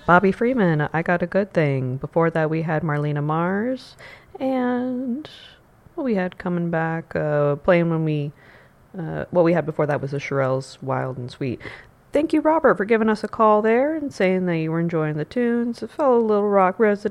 Bobby Freeman, I Got a Good Thing. Before that, we had Marlena Mars. And what we had coming back, playing when we, what we had before that was the Shirelles Wild and Sweet. Thank you, Robert, for giving us a call there and saying that you were enjoying the tunes. A fellow Little Rock resident.